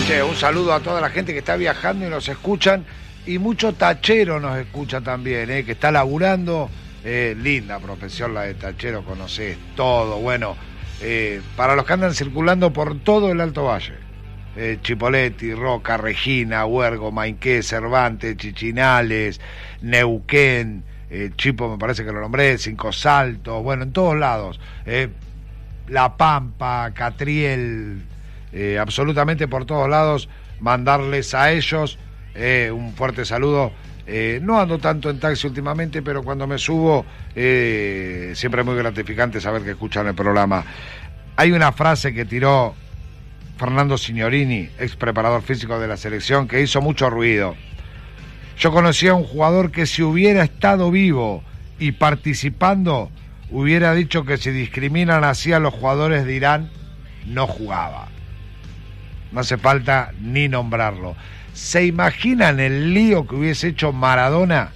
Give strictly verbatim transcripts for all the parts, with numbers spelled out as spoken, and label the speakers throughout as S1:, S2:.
S1: Che, un saludo a toda la gente que está viajando y nos escuchan, y mucho tachero nos escucha también, eh, que está laburando. Eh, linda profesión la de tachero, conocés todo. Bueno, eh, para los que andan circulando por todo el Alto Valle, eh, Chipoleti, Roca, Regina, Huergo, Mainqué, Cervantes, Chichinales, Neuquén, eh, Chipo me parece que lo nombré, Cinco Saltos, bueno, en todos lados, eh, La Pampa, Catriel, eh, absolutamente por todos lados, mandarles a ellos eh, un fuerte saludo. Eh, no ando tanto en taxi últimamente, pero cuando me subo eh, siempre es muy gratificante saber que escuchan el programa. Hay una frase que tiró Fernando Signorini, ex preparador físico de la selección, que hizo mucho ruido. Yo conocía a un jugador que, si hubiera estado vivo y participando, hubiera dicho que si discriminan así a los jugadores de Irán, no jugaba. No hace falta ni nombrarlo. ¿Se imaginan el lío que hubiese hecho Maradona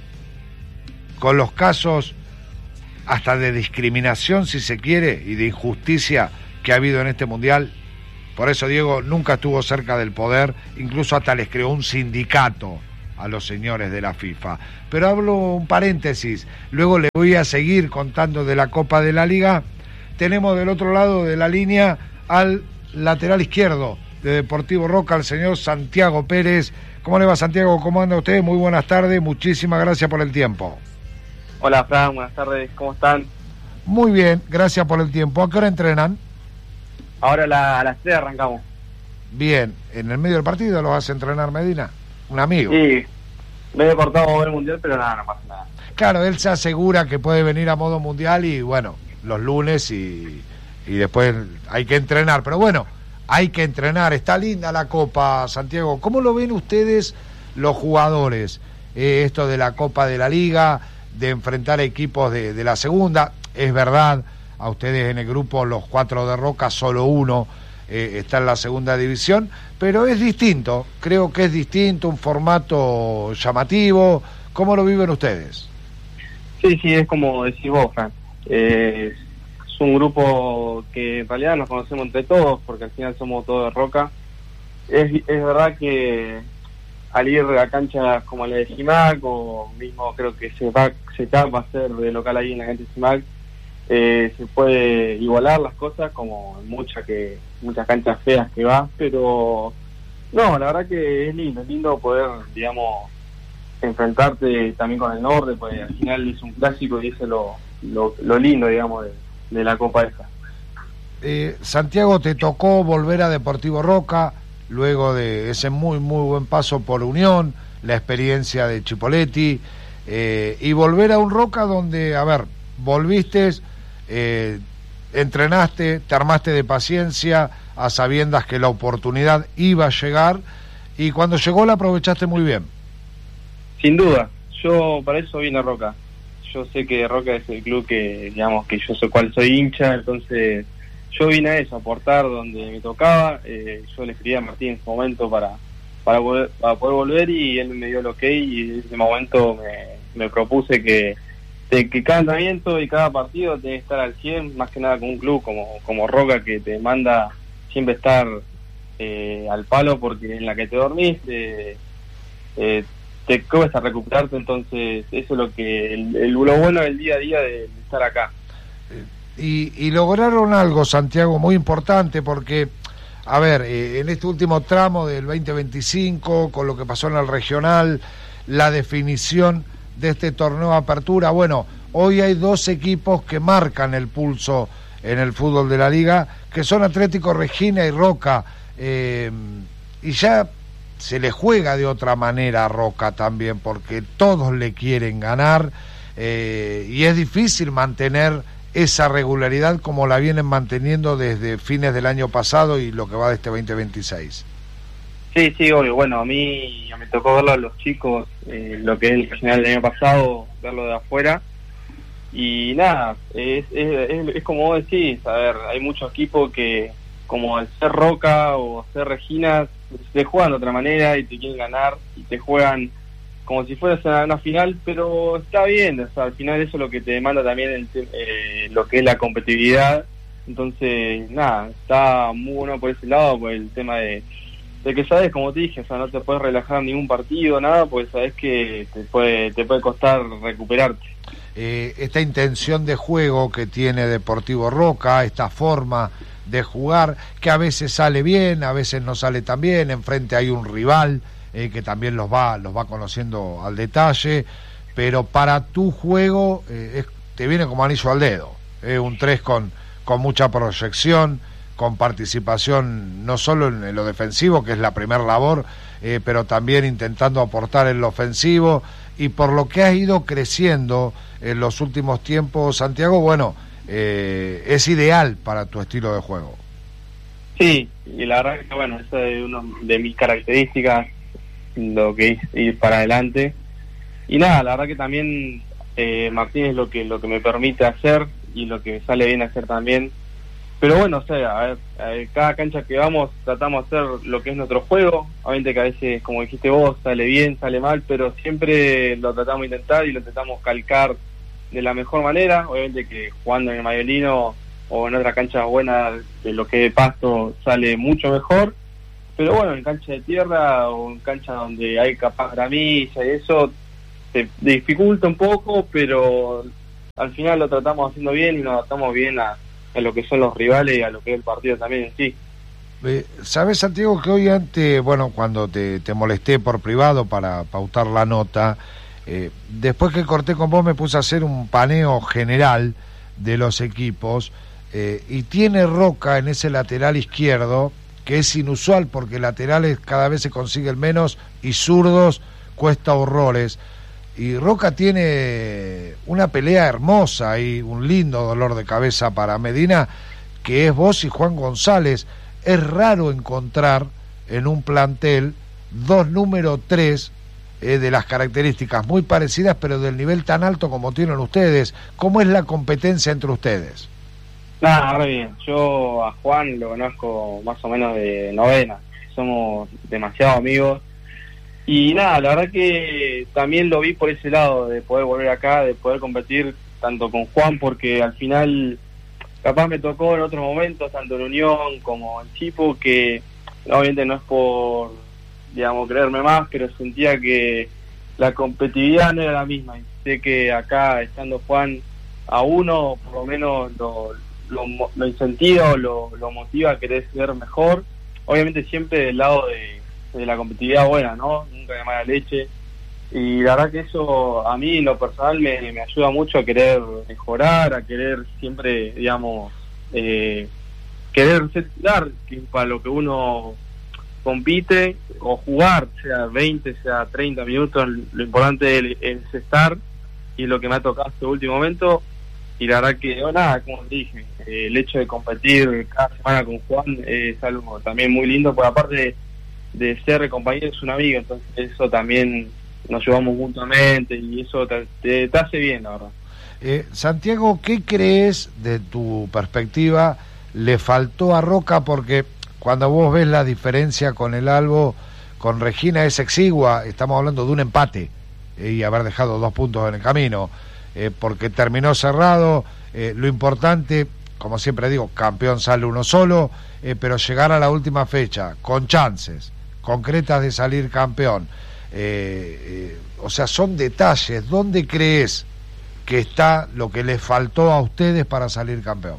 S1: con los casos hasta de discriminación, si se quiere, y de injusticia que ha habido en este mundial? Por eso Diego nunca estuvo cerca del poder, incluso hasta les creó un sindicato a los señores de la FIFA. Pero hablo un paréntesis, luego le voy a seguir contando de la Copa de la Liga. Tenemos del otro lado de la línea al lateral izquierdo de Deportivo Roca, al señor Santiago Pérez. ¿Cómo le va, Santiago? ¿Cómo anda usted? Muy buenas tardes, muchísimas gracias por el tiempo.
S2: Hola, Fran, buenas tardes, ¿cómo están?
S1: Muy bien, gracias por el tiempo. ¿A qué hora entrenan?
S2: Ahora a, la, a las tres arrancamos.
S1: Bien, ¿en el medio del partido los hace entrenar Medina? Un amigo.
S2: Sí, me he cortado a ver el mundial, pero nada, no pasa nada.
S1: Claro, él se asegura que puede venir a modo mundial y bueno, los lunes y, y después hay que entrenar, pero bueno, hay que entrenar. Está linda la Copa, Santiago. ¿Cómo lo ven ustedes los jugadores? Eh, esto de la Copa de la Liga, de enfrentar equipos de, de la segunda. Es verdad, a ustedes en el grupo, los cuatro de Roca, solo uno eh, está en la segunda división, pero es distinto, creo que es distinto, un formato llamativo. ¿Cómo lo viven ustedes?
S2: Sí, sí, es como decís vos, Fran. Eh, es un grupo que en realidad nos conocemos entre todos, porque al final somos todos de Roca. Es, es verdad que al ir a canchas como la de Simac, o mismo creo que se va se va a hacer de local ahí en la cancha de Simac, eh, se puede igualar las cosas, como en muchas que muchas canchas feas que va, pero no, la verdad que es lindo, es lindo poder, digamos, enfrentarte también con el norte, porque al final es un clásico y eso es lo, lo, lo lindo, digamos, de, de la Copa esta.
S1: Eh, Santiago, te tocó volver a Deportivo Roca luego de ese muy muy buen paso por Unión, la experiencia de Chipoleti, eh, y volver a un Roca donde, a ver, volviste, eh, entrenaste, te armaste de paciencia a sabiendas que la oportunidad iba a llegar, y cuando llegó la aprovechaste muy bien.
S2: Sin duda, yo para eso vine a Roca. Yo sé que Roca es el club que, digamos, que yo soy cual soy hincha, entonces yo vine a eso, a aportar donde me tocaba. Eh, yo le escribí a Martín en ese momento para para poder, para poder volver, y él me dio el ok, y en ese momento me, me propuse que, de, que cada entrenamiento y cada partido tiene que estar al cien, más que nada con un club como, como Roca, que te manda siempre estar eh, al palo, porque en la que te dormís eh, eh, te cuesta recuperarte. Entonces eso es lo que el, el, lo bueno del día a día de, de estar acá.
S1: Y, y lograron algo, Santiago, muy importante, porque, a ver, eh, en este último tramo del veinte veinticinco, con lo que pasó en el regional, la definición de este torneo de apertura, bueno, hoy hay dos equipos que marcan el pulso en el fútbol de la liga, que son Atlético Regina y Roca, eh, y ya se le juega de otra manera a Roca también, porque todos le quieren ganar, eh, y es difícil mantener esa regularidad como la vienen manteniendo desde fines del año pasado y lo que va de este veinte veintiséis.
S2: Sí, sí, obvio. Bueno, a mí me tocó verlo a los chicos, eh, lo que es el regional del año pasado, verlo de afuera, y nada, es, es, es, es como vos decís, a ver, hay muchos equipos que, como al ser Roca o ser Regina, te juegan de otra manera y te quieren ganar, y te juegan como si fueras a una final, pero está bien, o sea, al final eso es lo que te demanda también el, eh, lo que es la competitividad. Entonces, nada, está muy bueno por ese lado, por el tema de, de que sabes, como te dije, o sea, no te puedes relajar en ningún partido, nada, porque sabes que te puede, te puede costar recuperarte.
S1: Eh, esta intención de juego que tiene Deportivo Roca, esta forma de jugar, que a veces sale bien, a veces no sale tan bien, enfrente hay un rival eh, que también los va, los va conociendo al detalle, pero para tu juego eh, es, te viene como anillo al dedo, eh, un tres con, con mucha proyección, con participación no solo en, en lo defensivo, que es la primera labor, eh, pero también intentando aportar en lo ofensivo, y por lo que has ido creciendo en los últimos tiempos, Santiago, bueno, eh, es ideal para tu estilo de juego.
S2: Sí, y la verdad que bueno, esa es una de mis características, lo que es ir para adelante. Y nada, la verdad que también eh, Martín es lo que, lo que me permite hacer y lo que me sale bien hacer también. Pero bueno, o sea, a ver, a ver, cada cancha que vamos tratamos de hacer lo que es nuestro juego. Obviamente que a veces, como dijiste vos, sale bien, sale mal, pero siempre lo tratamos de intentar y lo intentamos calcar de la mejor manera. Obviamente que jugando en el Mayolino o en otra cancha buena de lo que es pasto sale mucho mejor. Pero bueno, en cancha de tierra o en cancha donde hay capaz gramilla y eso, te dificulta un poco, pero al final lo tratamos haciendo bien y nos adaptamos bien a a lo que son los rivales y a lo que es el partido también en sí.
S1: Eh, ¿Sabes, Santiago, que hoy antes, bueno, cuando te, te molesté por privado para pautar la nota, eh, después que corté con vos me puse a hacer un paneo general de los equipos, eh, y tiene Roca en ese lateral izquierdo, que es inusual porque laterales cada vez se consiguen menos y zurdos cuesta horrores. Y Roca tiene una pelea hermosa y un lindo dolor de cabeza para Medina, que es vos y Juan González. Es raro encontrar en un plantel dos número tres eh, de las características muy parecidas, pero del nivel tan alto como tienen ustedes. ¿Cómo es la competencia entre ustedes?
S2: Nada, re bien. Yo a Juan lo conozco más o menos de novena. Somos demasiado amigos. Y nada, la verdad que también lo vi por ese lado, de poder volver acá, de poder competir tanto con Juan, porque al final capaz me tocó en otros momentos, tanto en Unión como en Chipo, que obviamente no es por, digamos, creerme más, pero sentía que la competitividad no era la misma. Y sé que acá, estando Juan a uno, por lo menos lo, lo, lo incentiva, lo, lo motiva a querer ser mejor. Obviamente siempre del lado de de la competitividad buena, ¿no? Nunca de mala leche. Y la verdad que eso a mí en lo personal me, me ayuda mucho a querer mejorar, a querer siempre, digamos, eh, querer ser titular, que para lo que uno compite o jugar, sea veinte, sea treinta minutos, lo importante es, es estar, y es lo que me ha tocado este último momento. Y la verdad que, oh, nada, como te dije, eh, el hecho de competir cada semana con Juan es algo también muy lindo, porque aparte de ser compañero es un amigo, entonces eso también nos llevamos mutuamente y eso te, te, te hace bien, la verdad.
S1: Eh, Santiago, ¿qué crees de tu perspectiva le faltó a Roca? Porque cuando vos ves la diferencia con el Albo, con Regina es exigua, estamos hablando de un empate eh, y haber dejado dos puntos en el camino, eh, porque terminó cerrado. Eh, lo importante, como siempre digo, campeón sale uno solo, eh, pero llegar a la última fecha con chances concretas de salir campeón, eh, eh, o sea, son detalles. ¿Dónde crees que está lo que les faltó a ustedes para salir campeón?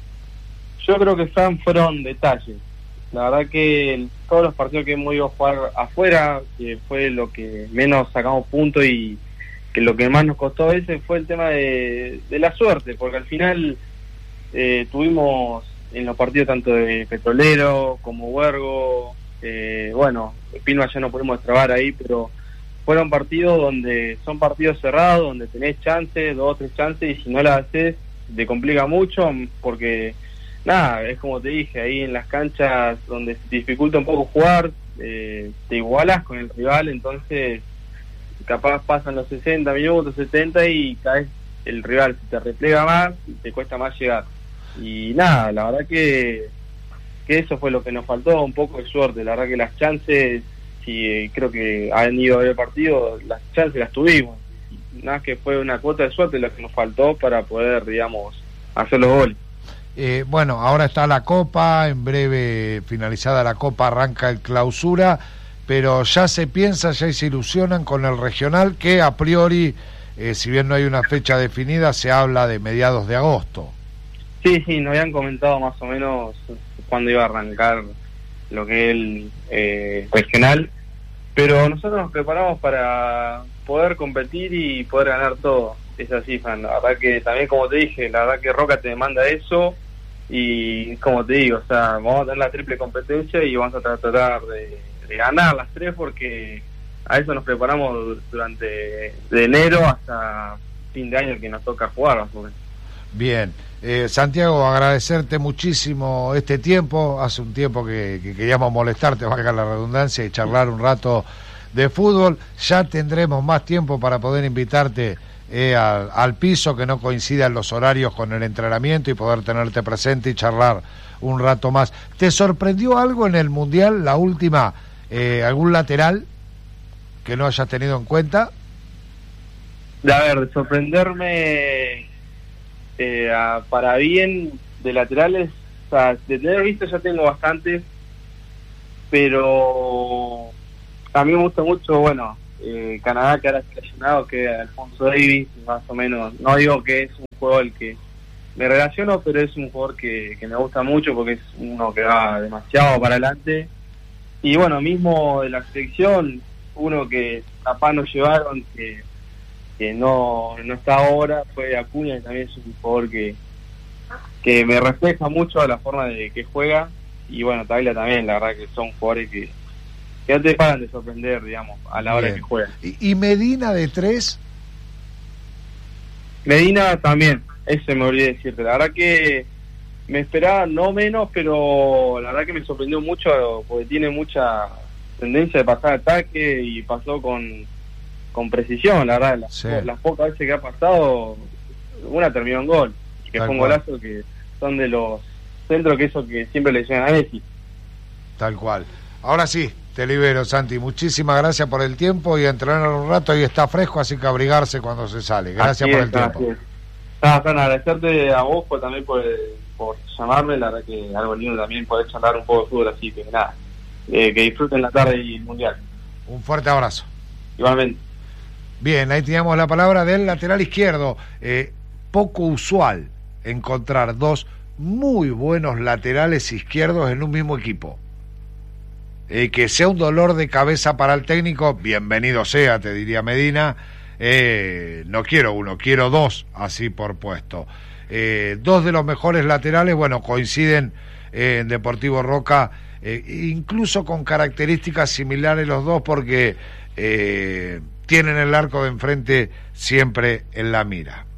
S2: Yo creo que están, fueron detalles. La verdad que el, todos los partidos que hemos ido a jugar afuera, que fue lo que menos sacamos puntos y que lo que más nos costó a veces fue el tema de, de la suerte, porque al final eh, tuvimos en los partidos tanto de Petrolero como Huergo, Eh, bueno, Pino ya no podemos trabar ahí, pero fueron partidos donde son partidos cerrados, donde tenés chances, dos o tres chances, y si no las haces te complica mucho, porque nada, es como te dije, ahí en las canchas donde se te dificulta un poco jugar, eh, te igualas con el rival, entonces capaz pasan los sesenta minutos, setenta y caes, el rival se te replega más y te cuesta más llegar. Y nada, la verdad que que eso fue lo que nos faltó, un poco de suerte. La verdad que las chances, si creo que han ido a ver el partido, las chances las tuvimos. Nada, que fue una cuota de suerte lo que nos faltó para poder, digamos, hacer los goles.
S1: Eh, bueno, ahora está la Copa, en breve finalizada la Copa arranca el Clausura, pero ya se piensa, ya se ilusionan con el regional que a priori, eh, si bien no hay una fecha definida, se habla de mediados de agosto.
S2: Sí, sí, nos habían comentado más o menos cuándo iba a arrancar lo que es el eh, regional, pero nosotros nos preparamos para poder competir y poder ganar todo. Es así, Fran. La verdad que también, como te dije, la verdad que Roca te demanda eso y, como te digo, o sea, vamos a tener la triple competencia y vamos a tratar de, de ganar las tres porque a eso nos preparamos durante de enero hasta fin de año que nos toca jugar, más o menos.
S1: Bien, eh, Santiago, agradecerte muchísimo este tiempo. Hace un tiempo que, que queríamos molestarte, valga la redundancia, y charlar un rato de fútbol. Ya tendremos más tiempo para poder invitarte eh, al, al piso, que no coincidan los horarios con el entrenamiento y poder tenerte presente y charlar un rato más. ¿Te sorprendió algo en el Mundial, la última, eh, algún lateral que no hayas tenido en cuenta?
S2: A ver, de sorprenderme... Eh, a, para bien de laterales, o sea, de tener visto ya tengo bastantes, pero a mí me gusta mucho, bueno, eh, Canadá, que ahora está lesionado, que es Alfonso Davies, más o menos. No digo que es un jugador al que me relaciono, pero es un jugador que, que me gusta mucho porque es uno que va demasiado para adelante. Y bueno, mismo de la selección, uno que capaz nos llevaron, que que no, no está ahora, fue Acuña, que también es un jugador que, que me refleja mucho a la forma de que juega, y bueno, Taglia también, la verdad que son jugadores que, que no te paran de sorprender, digamos, a la hora
S1: Bien.
S2: que juegan.
S1: ¿Y, y Medina de tres?
S2: Medina también, ese me olvidé decirte, la verdad que me esperaba no menos, pero la verdad que me sorprendió mucho porque tiene mucha tendencia de pasar ataque y pasó con con precisión, la verdad, las,
S1: sí.
S2: las pocas veces que ha pasado, una terminó en gol, que
S1: Tal
S2: fue un
S1: cual.
S2: golazo que son de los centros que eso que siempre le llegan a Messi.
S1: Tal cual. Ahora sí, te libero, Santi. Muchísimas gracias por el tiempo y a entrenar un rato. Y está fresco, así que abrigarse cuando se sale. Gracias
S2: Así
S1: por
S2: es,
S1: el tiempo.
S2: así es. Nada, Fran, agradecerte a vos por, también por, por llamarme, la verdad que algo lindo también poder charlar un poco de fútbol, así que nada, eh, que disfruten la tarde y el Mundial.
S1: Un fuerte abrazo.
S2: Igualmente.
S1: Bien, ahí teníamos la palabra del lateral izquierdo. Eh, poco usual encontrar dos muy buenos laterales izquierdos en un mismo equipo. Eh, que sea un dolor de cabeza para el técnico, bienvenido sea, te diría Medina. Eh, no quiero uno, quiero dos, así por puesto. Eh, dos de los mejores laterales, bueno, coinciden eh, en Deportivo Roca, eh, incluso con características similares los dos, porque... Eh, tienen el arco de enfrente siempre en la mira.